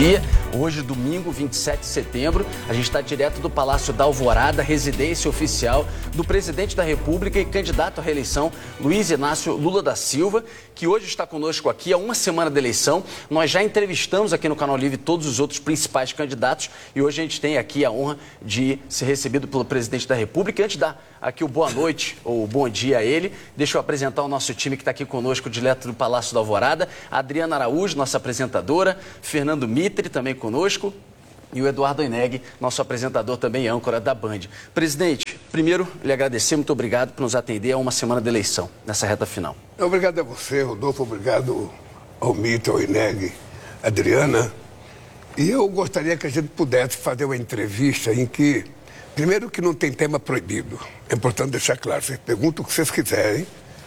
dia. Hoje, domingo, 27 de setembro, a gente está direto do Palácio da Alvorada, residência oficial do presidente da República e candidato à reeleição, Luiz Inácio Lula da Silva, que hoje está conosco aqui há uma semana da eleição. Nós já entrevistamos aqui no Canal Livre todos os outros principais candidatos e hoje a gente tem aqui a honra de ser recebido pelo presidente da República. Antes de dar aqui o boa noite ou bom dia a ele, deixa eu apresentar o nosso time que está aqui conosco direto do Palácio da Alvorada. A Adriana Araújo, nossa apresentadora, Fernando Mitre, também conosco, e o Eduardo Oineg, nosso apresentador também, âncora da Band. Presidente, primeiro, lhe agradecer, muito obrigado por nos atender a uma semana de eleição, nessa reta final. Obrigado a você, Rodolfo, obrigado ao Mitre, ao Oineg, Adriana. E eu gostaria que a gente pudesse fazer uma entrevista em que, primeiro, que não tem tema proibido. É importante deixar claro, vocês perguntam o que vocês quiserem.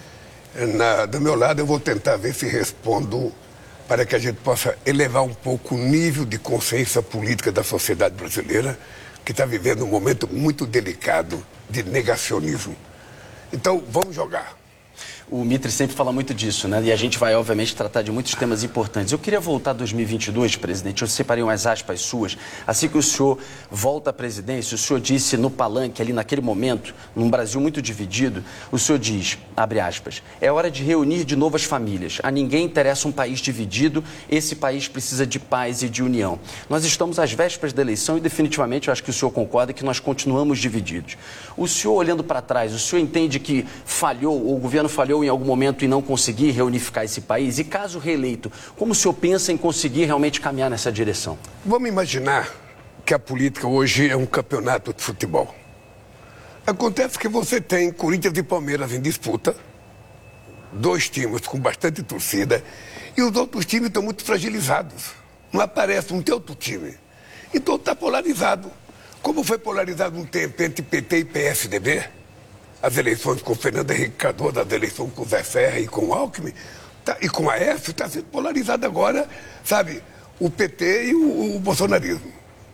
Do meu lado, eu vou tentar ver se respondo para que a gente possa elevar um pouco o nível de consciência política da sociedade brasileira, que está vivendo um momento muito delicado de negacionismo. Então, vamos jogar. O Mitre sempre fala muito disso, né? E a gente vai, obviamente, tratar de muitos temas importantes. Eu queria voltar a 2022, presidente. Eu separei umas aspas suas. Assim que o senhor volta à presidência, o senhor disse no palanque, ali naquele momento, num Brasil muito dividido, o senhor diz, abre aspas, é hora de reunir de novo as famílias. A ninguém interessa um país dividido. Esse país precisa de paz e de união. Nós estamos às vésperas da eleição e, definitivamente, eu acho que o senhor concorda que nós continuamos divididos. O senhor, olhando para trás, o senhor entende que falhou, ou o governo falhou em algum momento em não conseguir reunificar esse país? E caso reeleito, como o senhor pensa em conseguir realmente caminhar nessa direção? Vamos imaginar que a política hoje é um campeonato de futebol. Acontece que você tem Corinthians e Palmeiras em disputa, dois times com bastante torcida, e os outros times estão muito fragilizados. Não aparece, não tem outro time. Então está polarizado. Como foi polarizado um tempo entre PT e PSDB, as eleições com o Fernando Henrique Cardoso, as eleições com o Zé Serra e com o Alckmin, e com a Aécio, está sendo polarizado agora, sabe, o PT e o bolsonarismo.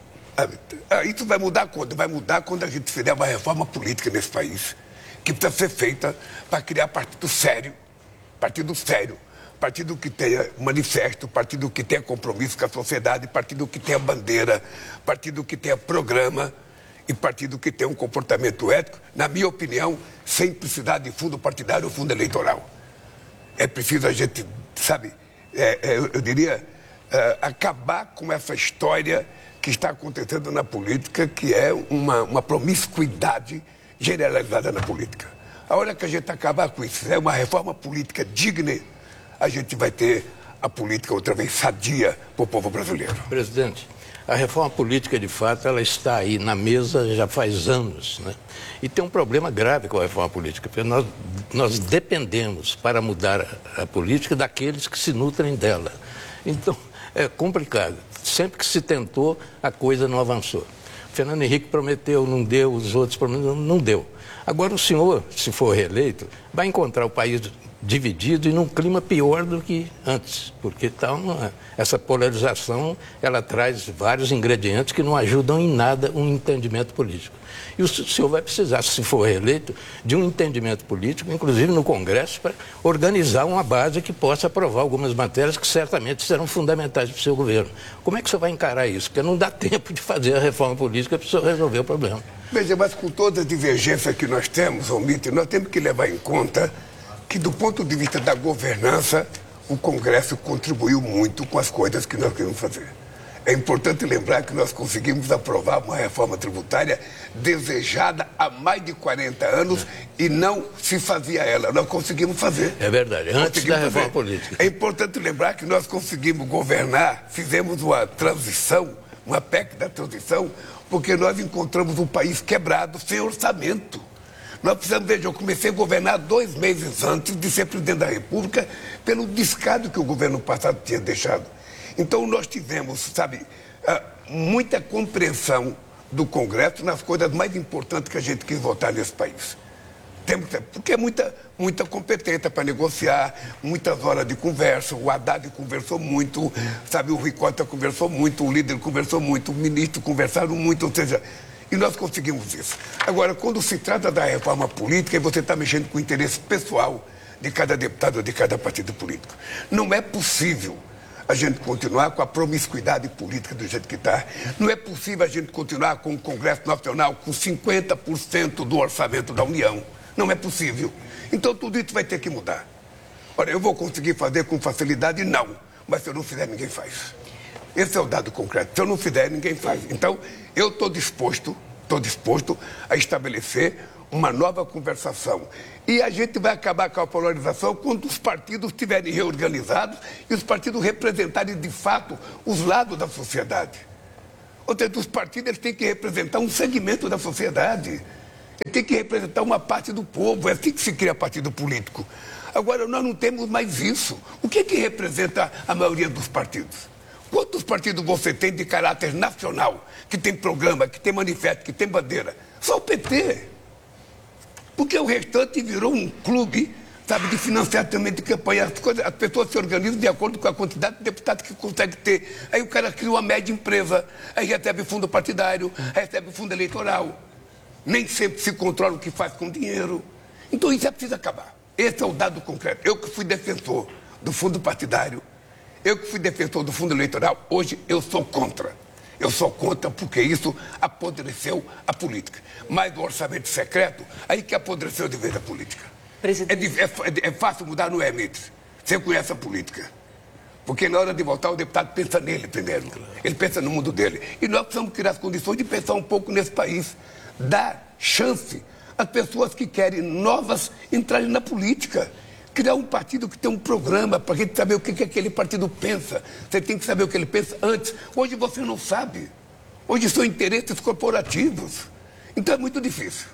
Isso vai mudar quando? Vai mudar quando a gente fizer uma reforma política nesse país, que precisa ser feita para criar partido sério, partido que tenha manifesto, partido que tenha compromisso com a sociedade, partido que tenha bandeira, partido que tenha programa, e partido que tem um comportamento ético, na minha opinião, sem precisar de fundo partidário ou fundo eleitoral. É preciso a gente, sabe, eu diria, acabar com essa história que está acontecendo na política, que é uma promiscuidade generalizada na política. A hora que a gente acabar com isso, é uma reforma política digna, a gente vai ter a política outra vez sadia para o povo brasileiro. Presidente, a reforma política, de fato, ela está aí na mesa já faz anos, né? E tem um problema grave com a reforma política, porque nós dependemos, para mudar a política, daqueles que se nutrem dela. Então, é complicado. Sempre que se tentou, a coisa não avançou. Fernando Henrique prometeu, não deu, os outros prometeram, não deu. Agora o senhor, se for reeleito, vai encontrar o país dividido e num clima pior do que antes, porque essa polarização, ela traz vários ingredientes que não ajudam em nada um entendimento político. E o senhor vai precisar, se for reeleito, de um entendimento político, inclusive no Congresso, para organizar uma base que possa aprovar algumas matérias que certamente serão fundamentais para o seu governo. Como é que o senhor vai encarar isso? Porque não dá tempo de fazer a reforma política para o senhor resolver o problema. Veja, mas com toda a divergência que nós temos, Mitre, nós temos que levar em conta que, do ponto de vista da governança, o Congresso contribuiu muito com as coisas que nós queremos fazer. É importante lembrar que nós conseguimos aprovar uma reforma tributária desejada há mais de 40 anos e não se fazia ela. Nós conseguimos fazer. É verdade, antes da reforma política. É importante lembrar que nós conseguimos governar, fizemos uma transição, uma PEC da transição, porque nós encontramos um país quebrado, sem orçamento. Nós precisamos ver, eu comecei a governar 2 meses antes de ser presidente da República, pelo descaso que o governo passado tinha deixado. Então nós tivemos, sabe, muita compreensão do Congresso nas coisas mais importantes que a gente quis votar nesse país. Porque é muita competência para negociar, muitas horas de conversa, o Haddad conversou muito, sabe, o Rui Costa conversou muito, o líder conversou muito, o ministro conversaram muito, ou seja, e nós conseguimos isso. Agora, quando se trata da reforma política, você está mexendo com o interesse pessoal de cada deputado ou de cada partido político. Não é possível a gente continuar com a promiscuidade política do jeito que está. Não é possível a gente continuar com o Congresso Nacional com 50% do orçamento da União. Não é possível. Então tudo isso vai ter que mudar. Ora, eu vou conseguir fazer com facilidade? Não. Mas se eu não fizer, ninguém faz. Esse é o dado concreto. Se eu não fizer, ninguém faz. Então, eu estou disposto a estabelecer uma nova conversação. E a gente vai acabar com a polarização quando os partidos estiverem reorganizados e os partidos representarem, de fato, os lados da sociedade. Ou seja, os partidos eles têm que representar um segmento da sociedade. Ele tem que representar uma parte do povo. É assim que se cria partido político. Agora, nós não temos mais isso. O que representa a maioria dos partidos? Quantos partidos você tem de caráter nacional, que tem programa, que tem manifesto, que tem bandeira? Só o PT. Porque o restante virou um clube, sabe, de financiamento de campanha. As pessoas se organizam de acordo com a quantidade de deputados que consegue ter. Aí o cara cria uma média empresa, aí recebe fundo partidário, recebe fundo eleitoral. Nem sempre se controla o que faz com o dinheiro. Então isso é preciso acabar. Esse é o dado concreto. Eu que fui defensor do fundo partidário, eu que fui defensor do fundo eleitoral, hoje eu sou contra. Eu sou contra porque isso apodreceu a política. Mas o orçamento secreto, aí que apodreceu de vez a política. É fácil mudar, não é, Mites? Você conhece a política. Porque na hora de votar, o deputado pensa nele primeiro. Ele pensa no mundo dele. E nós precisamos criar as condições de pensar um pouco nesse país. Dar chance às pessoas que querem novas entrarem na política. Criar um partido que tem um programa para a gente saber o que aquele partido pensa. Você tem que saber o que ele pensa antes. Hoje você não sabe. Hoje são interesses corporativos. Então é muito difícil.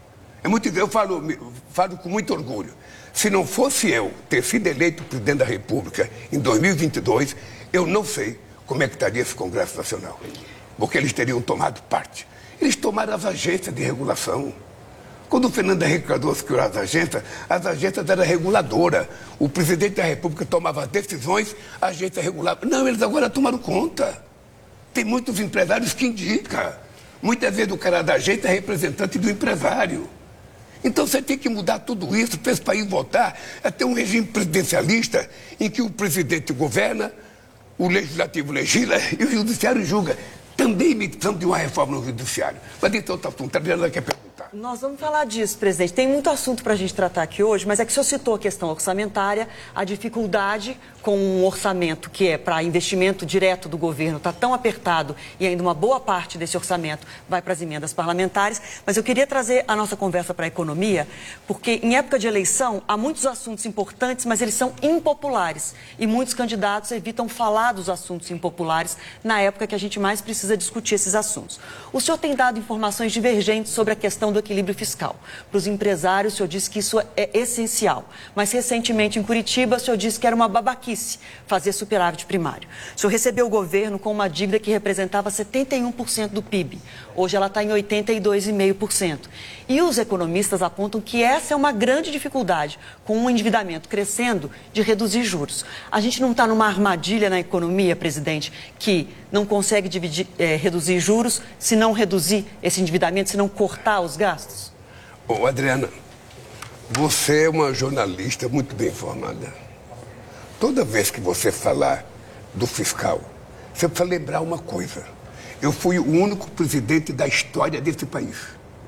Eu falo com muito orgulho. Se não fosse eu ter sido eleito presidente da República em 2022, eu não sei como é que estaria esse Congresso Nacional. Porque eles teriam tomado parte. Eles tomaram as agências de regulação. Quando o Fernando Henrique Cardoso criou as agências eram reguladoras. O presidente da República tomava decisões, a agência regulava. Não, eles agora tomaram conta. Tem muitos empresários que indicam. Muitas vezes o cara da agência é representante do empresário. Então você tem que mudar tudo isso para esse país voltar a ter um regime presidencialista em que o presidente governa, o legislativo legisla e o judiciário julga. Também precisamos de uma reforma no judiciário. Mas esse outro assunto, a Adriana quer perguntar. Nós vamos falar disso, presidente. Tem muito assunto para a gente tratar aqui hoje, mas é que o senhor citou a questão orçamentária, a dificuldade com um orçamento que é para investimento direto do governo, está tão apertado e ainda uma boa parte desse orçamento vai para as emendas parlamentares. Mas eu queria trazer a nossa conversa para a economia, porque em época de eleição há muitos assuntos importantes, mas eles são impopulares. E muitos candidatos evitam falar dos assuntos impopulares na época que a gente mais precisa discutir esses assuntos. O senhor tem dado informações divergentes sobre a questão do equilíbrio fiscal. Para os empresários, o senhor disse que isso é essencial. Mas recentemente em Curitiba, o senhor disse que era uma babaquice fazer superávit primário. O senhor recebeu o governo com uma dívida que representava 71% do PIB. Hoje ela está em 82,5%. E os economistas apontam que essa é uma grande dificuldade, com um endividamento crescendo, de reduzir juros. A gente não está numa armadilha na economia, presidente, que não consegue reduzir juros se não reduzir esse endividamento, se não cortar os gastos? Ô, Adriana, você é uma jornalista muito bem informada. Toda vez que você falar do fiscal, você precisa lembrar uma coisa. Eu fui o único presidente da história desse país.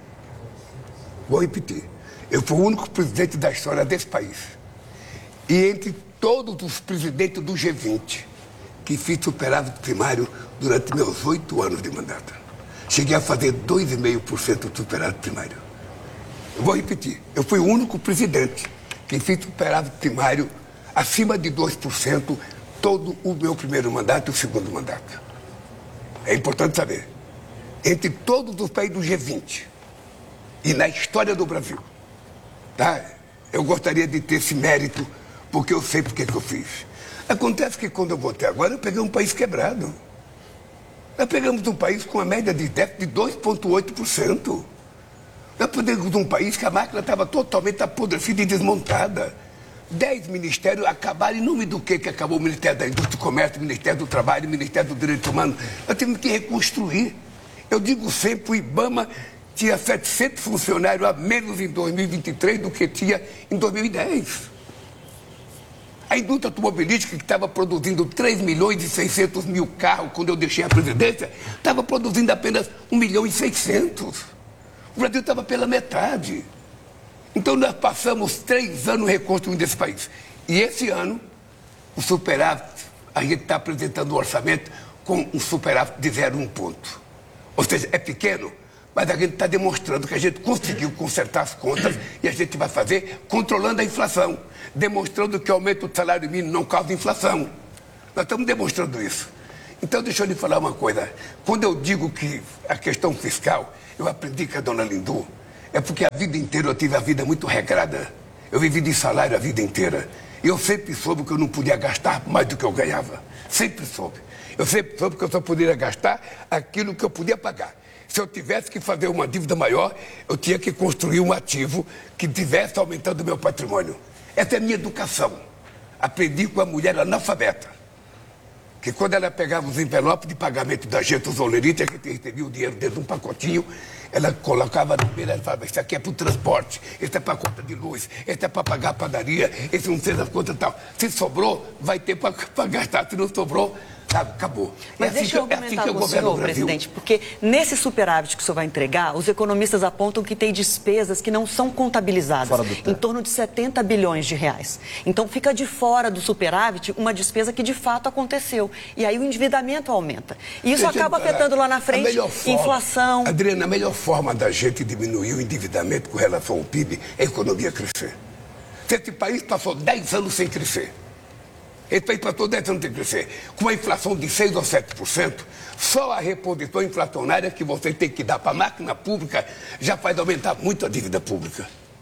Vou repetir. Eu fui o único presidente da história desse país. E entre todos os presidentes do G20, que fiz superávit primário durante meus 8 anos de mandato. Cheguei a fazer 2,5% de superávit primário. Eu vou repetir. Eu fui o único presidente que fiz superávit primário acima de 2% todo o meu primeiro mandato e o segundo mandato. É importante saber. Entre todos os países do G20 e na história do Brasil, tá? Eu gostaria de ter esse mérito, porque eu sei porque que eu fiz. Acontece que quando eu voltei agora, eu peguei um país quebrado. Nós pegamos um país com uma média de déficit de 2,8%. Nós pegamos um país que a máquina estava totalmente apodrecida e desmontada. 10 ministérios acabaram em nome do que acabou? O Ministério da Indústria e Comércio, o Ministério do Trabalho, o Ministério do Direito Humano. Nós temos que reconstruir. Eu digo sempre, o IBAMA tinha 700 funcionários a menos em 2023 do que tinha em 2010. A indústria automobilística, que estava produzindo 3.600.000 carros quando eu deixei a presidência, estava produzindo apenas 1.600.000. O Brasil estava pela metade. Então nós passamos 3 anos reconstruindo esse país. E esse ano, o superávit, a gente está apresentando um orçamento com um superávit de 0,1 ponto. Ou seja, é pequeno, mas a gente está demonstrando que a gente conseguiu consertar as contas e a gente vai fazer controlando a inflação, demonstrando que o aumento do salário mínimo não causa inflação. Nós estamos demonstrando isso. Então, deixa eu lhe falar uma coisa. Quando eu digo que a questão fiscal, eu aprendi com a dona Lindu, é porque a vida inteira eu tive a vida muito regrada. Eu vivi de salário a vida inteira. E eu sempre soube que eu não podia gastar mais do que eu ganhava. Sempre soube. Eu sempre soube que eu só poderia gastar aquilo que eu podia pagar. Se eu tivesse que fazer uma dívida maior, eu tinha que construir um ativo que estivesse aumentando o meu patrimônio. Essa é a minha educação. Aprendi com a mulher analfabeta, que quando ela pegava os envelopes de pagamento da gente, os olerites, a gente recebia o dinheiro dentro de um pacotinho, ela colocava no meio, ela falava, isso aqui é para o transporte, esse é para a conta de luz, esse é para pagar a padaria, esse não sei das contas e tal. Se sobrou, vai ter para gastar. Se não sobrou, sabe, acabou. Mas deixa eu argumentar com o senhor, presidente, porque nesse superávit que o senhor vai entregar, os economistas apontam que tem despesas que não são contabilizadas, em torno de 70 bilhões de reais. Então fica de fora do superávit uma despesa que de fato aconteceu. E aí o endividamento aumenta. E isso acaba afetando lá na frente inflação. Adriana, a melhor forma da gente diminuir o endividamento com relação ao PIB é a economia crescer. Esse país passou 10 anos sem crescer. Esse país passou 10 anos sem crescer. Com uma inflação de 6% ou 7%, só a reposição inflacionária que você tem que dar para a máquina pública já faz aumentar muito a dívida pública.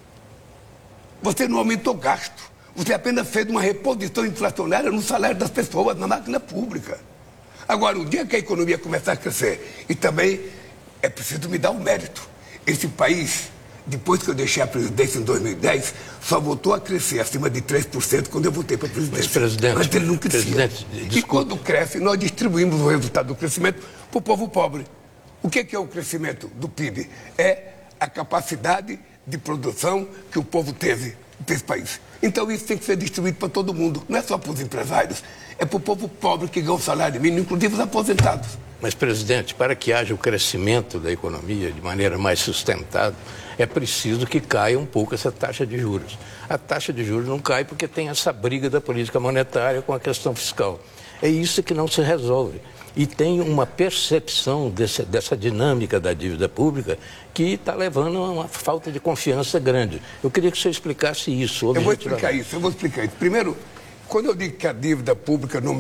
Você não aumentou gasto. Você apenas fez uma reposição inflacionária no salário das pessoas, na máquina pública. Agora, o dia que a economia começar a crescer, e também é preciso me dar um mérito. Esse país, depois que eu deixei a presidência em 2010, só voltou a crescer acima de 3% quando eu voltei para a presidência. Mas, presidente, antes ele não crescia. E quando cresce, nós distribuímos o resultado do crescimento para o povo pobre. O que é o crescimento do PIB? É a capacidade de produção que o povo teve nesse país. Então isso tem que ser distribuído para todo mundo. Não é só para os empresários, é para o povo pobre que ganha o salário mínimo, inclusive os aposentados. Mas, presidente, para que haja o crescimento da economia de maneira mais sustentada, é preciso que caia um pouco essa taxa de juros. A taxa de juros não cai porque tem essa briga da política monetária com a questão fiscal. É isso que não se resolve. E tem uma percepção dessa dinâmica da dívida pública que está levando a uma falta de confiança grande. Eu queria que o senhor explicasse isso. Eu vou explicar isso. Primeiro, quando eu digo que a dívida pública não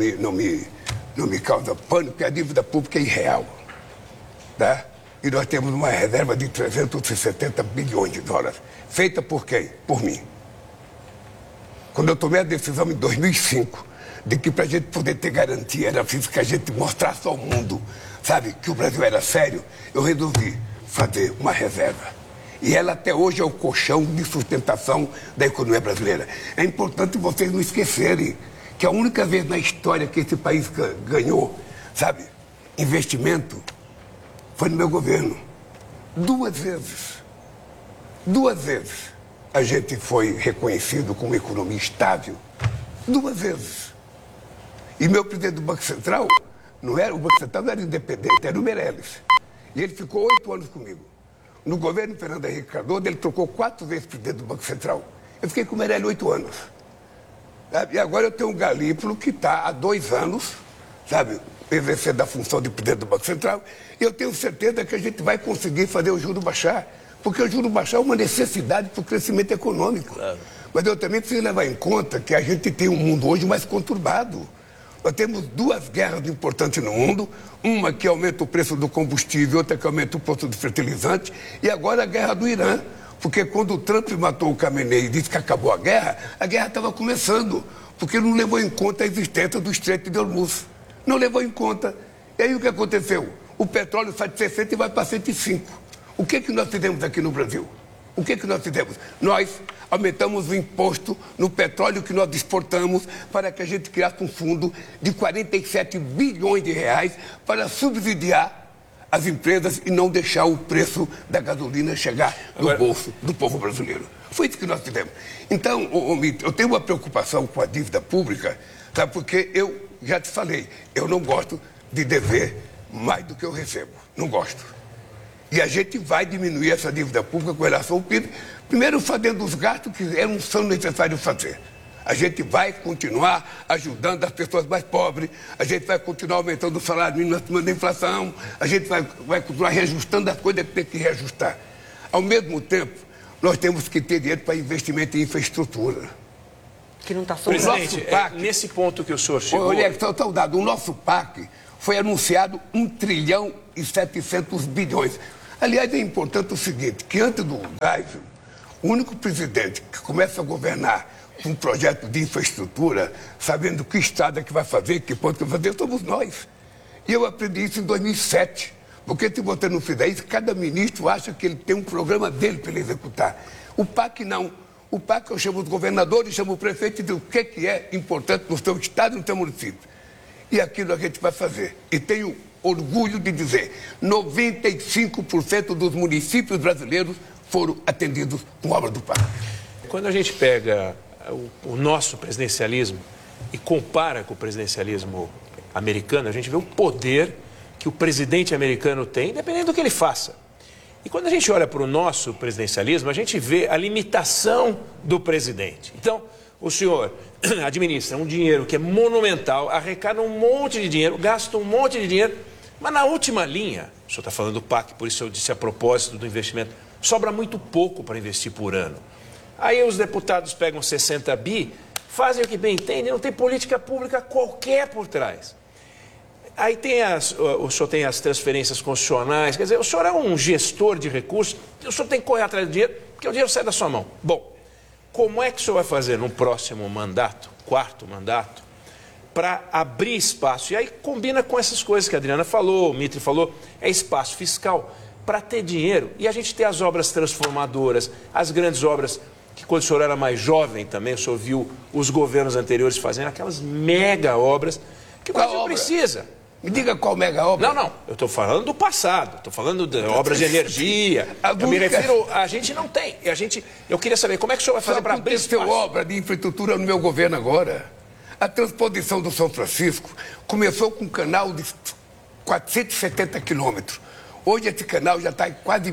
me causa pânico, porque a dívida pública é irreal. Tá? E nós temos uma reserva de 370 bilhões de dólares. Feita por quem? Por mim. Quando eu tomei a decisão em 2005, de que para a gente poder ter garantia era preciso que a gente mostrasse ao mundo, sabe, que o Brasil era sério, eu resolvi fazer uma reserva. E ela até hoje é o colchão de sustentação da economia brasileira. É importante vocês não esquecerem que a única vez na história que esse país ganhou, sabe, investimento, foi no meu governo. 2 vezes. 2 vezes a gente foi reconhecido como economia estável. 2 vezes. E meu presidente do Banco Central, o Banco Central não era independente, era o Meirelles. E ele ficou 8 anos comigo. No governo Fernando Henrique Cardoso, ele trocou 4 vezes presidente do Banco Central. Eu fiquei com o Meirelles 8 anos. Sabe? E agora eu tenho um Galípolo que está há 2 anos, sabe, exercendo a função de presidente do Banco Central. E eu tenho certeza que a gente vai conseguir fazer o juro baixar. Porque o juro baixar é uma necessidade para o crescimento econômico. Claro. Mas eu também preciso levar em conta que a gente tem um mundo hoje mais conturbado. Nós temos 2 guerras importantes no mundo, uma que aumenta o preço do combustível, outra que aumenta o preço do fertilizante, e agora a guerra do Irã. Porque quando o Trump matou o Khamenei e disse que acabou a guerra estava começando, porque não levou em conta a existência do Estreito de Hormuz. Não levou em conta. E aí o que aconteceu? O petróleo sai de 60 e vai para 105. O que nós fizemos aqui no Brasil? O que nós fizemos? Nós aumentamos o imposto no petróleo que nós exportamos para que a gente criasse um fundo de 47 bilhões de reais para subsidiar as empresas e não deixar o preço da gasolina chegar no bolso do povo brasileiro. Foi isso que nós fizemos. Então, eu tenho uma preocupação com a dívida pública, sabe? Porque eu já te falei, eu não gosto de dever mais do que eu recebo. Não gosto. E a gente vai diminuir essa dívida pública com relação ao PIB, primeiro fazendo os gastos que são necessários fazer. A gente vai continuar ajudando as pessoas mais pobres, a gente vai continuar aumentando o salário mínimo acima da inflação, a gente vai continuar reajustando as coisas que tem que reajustar. Ao mesmo tempo, nós temos que ter dinheiro para investimento em infraestrutura. Que não está sobrando. Presidente, nesse ponto que o senhor chegou... Olha, só dado, o nosso PAC foi anunciado 1 trilhão e 700 bilhões. Aliás, é importante o seguinte, que antes do Geisel, o único presidente que começa a governar com um projeto de infraestrutura, sabendo que estrada que vai fazer, que ponto que vai fazer, somos nós. E eu aprendi isso em 2007. Porque se você não fizer isso, cada ministro acha que ele tem um programa dele para ele executar. O PAC não. O PAC eu chamo os governadores, chamo o prefeito e digo o que é importante no seu estado e no seu município. E aquilo a gente vai fazer. E tenho orgulho de dizer, 95% dos municípios brasileiros foram atendidos com obra do PAC. Quando a gente pega o nosso presidencialismo e compara com o presidencialismo americano, a gente vê o poder que o presidente americano tem, dependendo do que ele faça. E quando a gente olha para o nosso presidencialismo, a gente vê a limitação do presidente. Então, o senhor administra um dinheiro que é monumental, arrecada um monte de dinheiro, gasta um monte de dinheiro, mas na última linha, o senhor está falando do PAC, por isso eu disse a propósito do investimento, sobra muito pouco para investir por ano. Aí os deputados pegam 60 bi, fazem o que bem entendem, não tem política pública qualquer por trás. Aí o senhor tem as transferências constitucionais, quer dizer, o senhor é um gestor de recursos, o senhor tem que correr atrás do dinheiro, porque o dinheiro sai da sua mão. Bom, como é que o senhor vai fazer no próximo mandato, quarto mandato, para abrir espaço? E aí combina com essas coisas que a Adriana falou, o Mitri falou, é espaço fiscal para ter dinheiro e a gente ter as obras transformadoras, as grandes obras que quando o senhor era mais jovem também, o senhor viu os governos anteriores fazendo aquelas mega obras que o Brasil precisa. Me diga qual mega obra. Não, eu estou falando do passado, estou falando de obras de energia. Eu me refiro, a gente não tem. Eu queria saber como é que o senhor vai fazer para abrir espaço. Aconteceu obra de infraestrutura no meu governo agora. A transposição do São Francisco começou com um canal de 470 quilômetros. Hoje esse canal já está em quase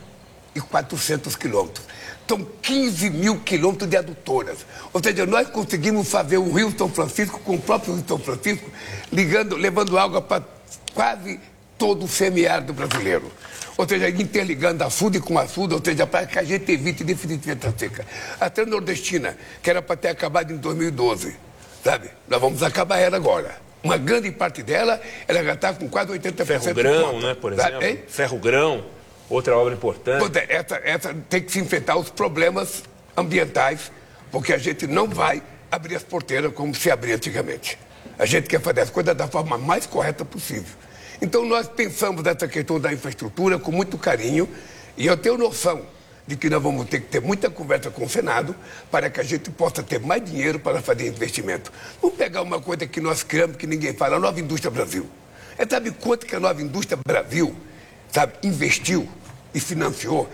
1.400 quilômetros. São 15 mil quilômetros de adutoras. Ou seja, nós conseguimos fazer o Rio São Francisco com o próprio Rio São Francisco, levando água para quase todo o semiárido brasileiro. Ou seja, interligando açude com açude, ou seja, para que a gente evite definitivamente a seca. A Transnordestina, que era para ter acabado em 2012, sabe? Nós vamos acabar ela agora. Uma grande parte dela, ela já está com quase 80%. Ferro-grão, né, por exemplo? Ferro-grão. Outra obra importante. Essa tem que se enfrentar os problemas ambientais, porque a gente não vai abrir as porteiras como se abria antigamente. A gente quer fazer as coisas da forma mais correta possível. Então, nós pensamos nessa questão da infraestrutura com muito carinho, e eu tenho noção de que nós vamos ter que ter muita conversa com o Senado para que a gente possa ter mais dinheiro para fazer investimento. Vamos pegar uma coisa que nós criamos, que ninguém fala, a Nova Indústria Brasil. Sabe quanto que a Nova Indústria Brasil investiu e financiou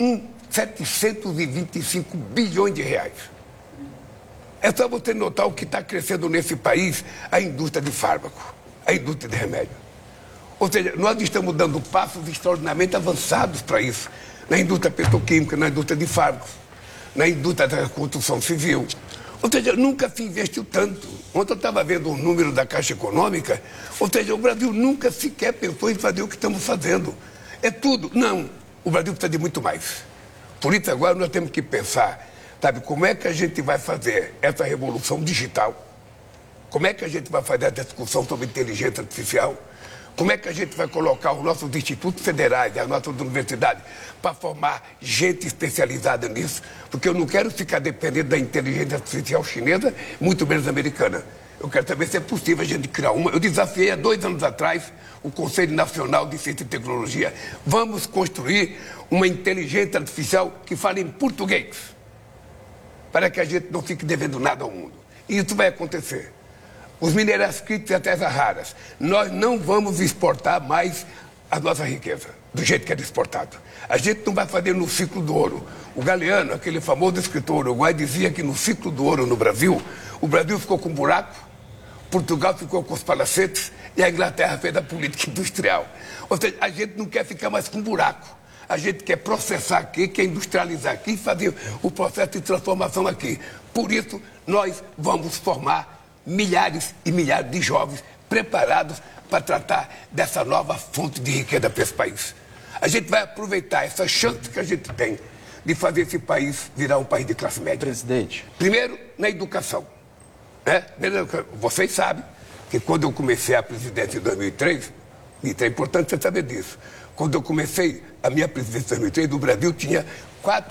725 bilhões de reais. É só você notar o que está crescendo nesse país, a indústria de fármaco, a indústria de remédio. Ou seja, nós estamos dando passos extraordinariamente avançados para isso, na indústria petroquímica, na indústria de fármacos, na indústria da construção civil. Ou seja, nunca se investiu tanto. Ontem eu estava vendo um número da Caixa Econômica, ou seja, o Brasil nunca sequer pensou em fazer o que estamos fazendo. É tudo. Não, o Brasil precisa de muito mais. Por isso agora nós temos que pensar, como é que a gente vai fazer essa revolução digital? Como é que a gente vai fazer a discussão sobre inteligência artificial? Como é que a gente vai colocar os nossos institutos federais, as nossas universidades, para formar gente especializada nisso? Porque eu não quero ficar dependendo da inteligência artificial chinesa, muito menos americana. Eu quero saber se é possível a gente criar uma. Eu desafiei há 2 anos atrás o Conselho Nacional de Ciência e Tecnologia. Vamos construir uma inteligência artificial que fale em português, para que a gente não fique devendo nada ao mundo. E isso vai acontecer. Os minerais críticos e as terras raras, nós não vamos exportar mais a nossa riqueza. do jeito que era exportado. A gente não vai fazer no ciclo do ouro. O Galeano, aquele famoso escritor uruguai, dizia que no ciclo do ouro no Brasil, o Brasil ficou com um buraco, Portugal ficou com os palacetes e a Inglaterra fez a política industrial. Ou seja, a gente não quer ficar mais com buraco. A gente quer processar aqui, quer industrializar aqui e fazer o processo de transformação aqui. Por isso, nós vamos formar milhares e milhares de jovens preparados para tratar dessa nova fonte de riqueza para esse país. A gente vai aproveitar essa chance que a gente tem de fazer esse país virar um país de classe média. Presidente. Primeiro, na educação. Vocês sabem que quando eu comecei a presidência em 2003, e é importante você saber disso, quando eu comecei a minha presidência em 2003, o Brasil tinha